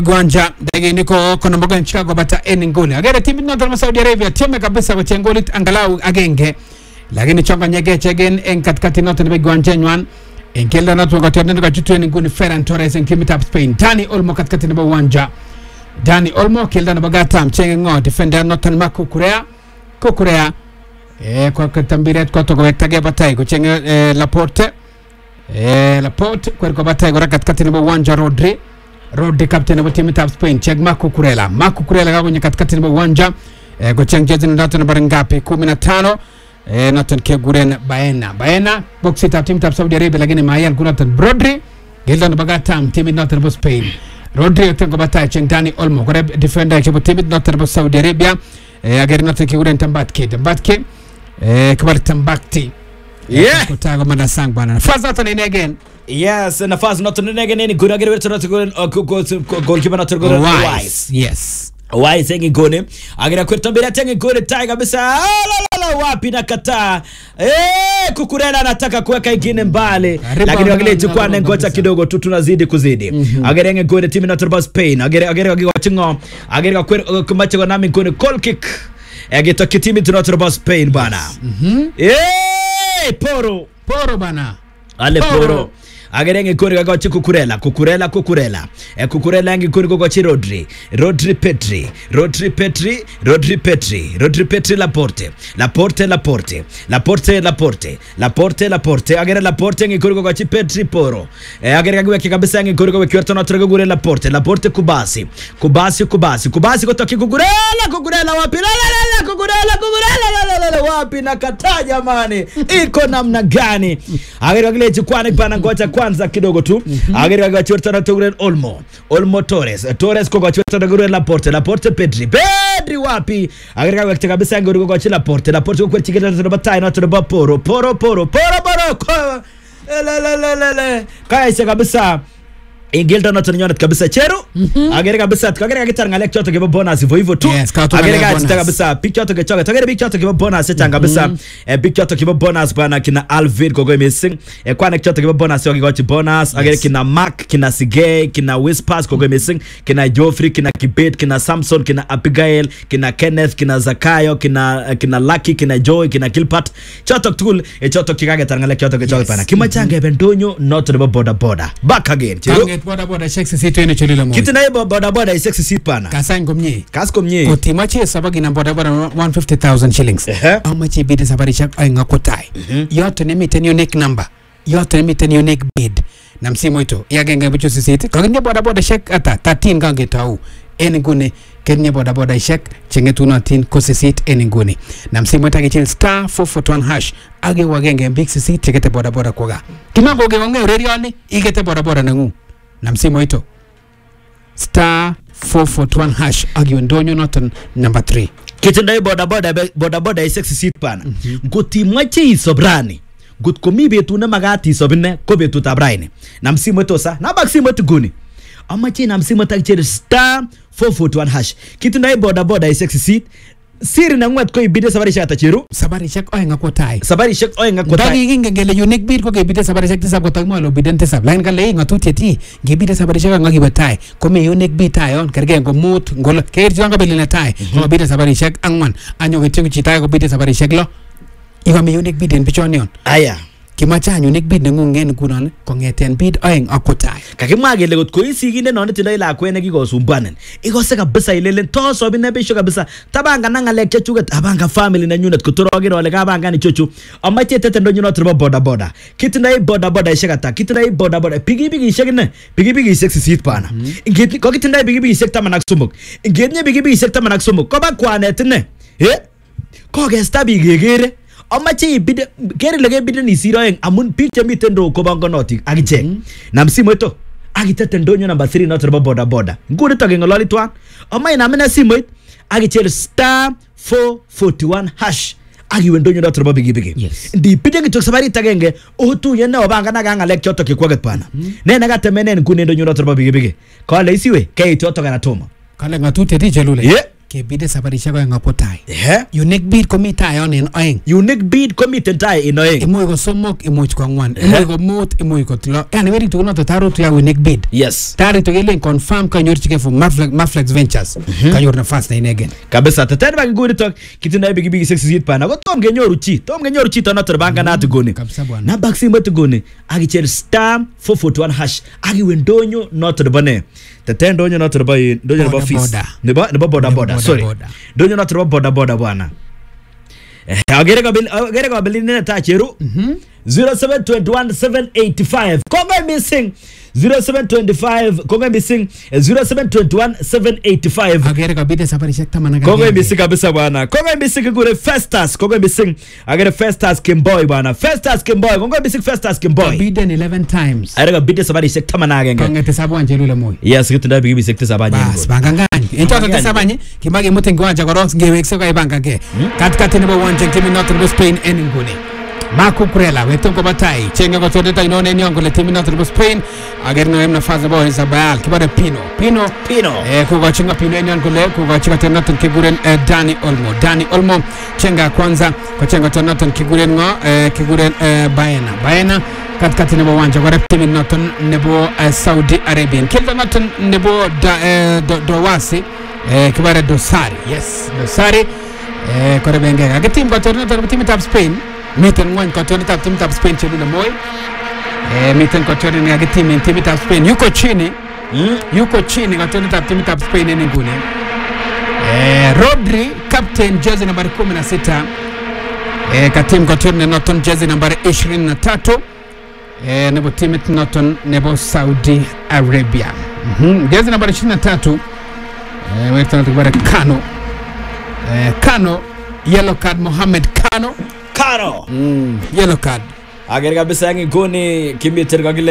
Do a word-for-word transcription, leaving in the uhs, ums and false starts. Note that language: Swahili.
Gwanja dege niko kono mboga Chicago bata eni ngoli agere timu noto ma Saudi Arabia timu kabisa kwa ngolit angalau agenge lakini chonga nyege chegen en katikati noto ne Gwanja nywan en kelda noto kwa tendo kwa chutu eni ngoni Ferran Torres en kimi tap Spain Dani Olmo katikati ne Gwanja Dani Olmo kelda na bagata mchenge ngo defender noto ne Kukurea Kukurea eh kwa katambiret kwa toko wektage batai kwa chenge eh, Laporte eh Laporte kwa kwa batai kwa katikati ne Gwanja Rodri Rodri captain wa timu ya Spain check Marco Kurela Marco Kurela kako katikati ya uwanja eh go change jezi ndoto nambari ngapi kumi na tano eh Nathan Keguren Baena Baena box ya timu ya Saudi Arabia lakini Mayan Gunatan Rodri gelda na bagata timu ya Spain Rodri yotengo batai check Dani Olmo kwa defender ya timu ya Saudi Arabia eh ageri Nathan Keguren Tambatke Tambatke eh kabari Tambakti yeah kutago manda sang bana faza tani again. Yes, nafasi not nege nini gura gere wetu not gura goalkeeper not gura Wise. Yes. Wise yengi gone. Agira kwetu mbele tenge gole tai kabisa. La la la wapi na kata. Eh Kukurela anataka kuweka ingine mbali. Lakini wagile chukua ngoja kidogo tu tunazidi kuzidi. Agira yengi gole timu not Spain. Agira agira wagiwa chingo. Agira kwetu kumache kwa nami gone goal kick. Agira timu not Spain bana. Eh Poro. Poro bana. Ale Poro. Agerenge kuri kwa Kukurela Kukurela Kukurela e Kukurela ngi kuri kwa Rodri Rodri Petri Rodri Petri Rodri Petri Rodri Petri Laporte Laporte Laporte Laporte Laporte Laporte Laporte agere Laporte ngi kuri kwa Petri Poro e agere kwa kabisa ngi kuri kwa Kwerto na Trogo gure Laporte Laporte Kubasi Kubasi Kubasi Kubasi kutoka Kukurela Kukurela wapi la la la Kukurela Kukurela la la wapi na kata jamani iko namna gani agere wagile chukwane pana ngoja kwanza kidogo tu agere kwa chorta na Togren Olmo Olmo Torres Torres kwa chorta na gure Laporte Laporte Pedri Pedri wapi agere kwa kabisa ngoro kwa Laporte Laporte kwa chiketa na batai na tuba Poro Poro Poro Poro Poro la la la la la kaisa kabisa Ingilta not nyonat kabisa chero agere kabisa agere kitar ngalek choto kibo bonus hivyo hivyo tu agere kitar kabisa picture to kichoka agere picture to kibo bonus cha kabisa e picture to kibo bonus bana kina Alvid gogo missing e kwa nek choto kibo bonus yoki gochi bonus agere kina Mark kina Sige kina Whispers gogo missing kina Joffrey kina Kibet kina Samson kina Abigail kina Kenneth kina Zakayo kina kina Lucky kina Joy kina Kilpat choto tool e choto kikage tar ngalek choto kichoka bana kimachanga Bendonyo not the border border back again chero boda boda sexy seat ene cholilo mo kitu na ibo boda boda sexy seat pana kasango mnye kasko mnye utimache sabagi na boda boda one hundred fifty thousand shillings amache bid sabari chak ay ngakotai yote ne miten unique number yote ne miten unique bid na msimo ito yagenge bicho seat kagenge boda boda shek ata thirteen gange tau ene gune kenye boda boda shek chenge tunatin ko seat ene gune na msimo ita kichil star four four one hash age wagenge big seat chekete boda boda koga kimango ge wange urerioni igete boda boda nangu na msimo ito star four four one hash agiwe ndonyo noton number three kitu ndai boda boda boda boda sexy seat pana ngoti mwache isobrani gut komi betu na magati isobine ko betu tabraine na msimo ito sa na baksimo ito guni amache na msimo takichere star four four one hash kitu ndai boda boda sexy seat siri na ngwat ko ibide sabari shaka tachiru sabari shak oy ngakotai sabari shak oy ngakotai dagi ginga gele unique bid ko ke ibide sabari shak tisab ko tagmo lo bidente sab lain kale ngatuti ti ngibide sabari shak ngaki batai ko me unique bid tayon kerge ngo mut ngol ker jonga belina tai ko bide sabari shak angwan anyo getingu chitai ko bide sabari shak lo iwa me unique bid en bichonion aya kimacha unique bid ngungen kunon kongeten bid oeng akotai kakimwagele got ko isiginde nonde tindoi lakwene kikosumbanen ikose kabisa ilelen to sobine besho kabisa tabanga nangalek chechuget abanga family na nyunet kutorogero ole kabanga ni chochu amache tete ndonyo not ribo boda boda kitindai boda boda ishekata kitindai boda boda pigi pigi ishekne pigi pigi sexy seat pana ingeti ko kitindai pigi pigi sekta manak sumuk ingetnye pigi pigi sekta manak sumuk ko ba kwanetne eh ko gesta bigegere amache ibide kere lege bide ni siroeng amun picha mitendo ko bangonoti agiche na msimo ito agitete ndonyo number three not ribo boda boda ngure to ngololi twan amai na mena simo it agiche star four four one hash agiwe ndonyo not ribo bigi bigi ndi pide ngitok sabari tagenge otu yena obanga na ganga lek choto kikwaget pana nena gatemenen kune ndonyo not ribo bigi bigi kale isiwe kay choto kana toma kale ngatuti ti chelule yeah kebide sabarishek oeng apo tai. Eh? Unique bid komi tai on en oeng. Unique bid komiten tai in oeng. Imuch ko somok, imuch ko ang'wan, imuch ko mut, imuch ko tilo. Yani werik tugul noto tarutu ya unique bid. Yes. Tarutu kelen confirm kanyorchigei for Maflex, Maflex Ventures. Kanyor nafas na inegen. Kabisa teten baki nguni tok kitindoi pikipiki sisit pana ko tom kenyoru chi tom kenyoru chito noto banganat goni Kabisa bwana. na bak simot goni akichel star four forty-one hash akiwe ndonyo noto nebo ne teten ndonyo noto nebo ndonyo nebo Boda fees boda. nebo nebo boda Nebo boda boda sorry boda. ndonyo noto nebo boda boda bwana eh agere kabil agere kabil ne ta cheru zero seven two one seven eight five kongo missing zero seven two five kongo missing zero seven two one seven eight five Agere kabide sabarishek taman ak Kongo agenge. missing kabisa bwana. Kongo missing kule Festus. Kongo missing. Agere Festus Kimboy bwana. Festus Kimboy. Kongo missing Festus Kimboy. Kabiden eleven times. Arega bide sabari sekta managenge. Kongete sabuan chelule moy. Yes, kitunda bigi sekta sabari. Bas bangangany. Entoto tesabanye kimage muten kiwanja koros ngewekse ko ibangage. Katikati nebo uwanja timu noto nebo Spain en nguni. Marco Kurela wetongo batai chenga ko todeta inone ni ongo le timu noto nebo Spain agerno emna faza bo Isabel kibare Pino Pino Pino. eh ko chenga Pino en ongo le ko chenga tenoto kiguren eh, Dani Olmo Dani Olmo chenga kwanza ko chenga tenoto kiguren ngo eh, kiguren eh, Baena Baena katikati nebo uwanja kwa timu noto nebo eh, Saudi Arabian kilda noto nebo da, eh, do, do wasi eh, kibare Dosari yes Dosari eh, kore bengega getim ko tenoto timu tab Spain miten ngwan kotori tab timu tab Spain chini na moy eh miten kotori ni age timu timu tab Spain yuko chini Mm. yuko chini kotori tab timu tab Spain ni ngune eh Rodri captain jersey nambari kumi na sita eh katim kotori ni noton jersey nambari ishirini na tatu eh nebo timu noton nebo Saudi Arabia mhm jersey nambari ishirini na tatu eh wetu tukubare Kano eh Kano yellow card Mohamed Kano Kano. Mm, yellow card. Agere kabisa yangi goni kimbi terga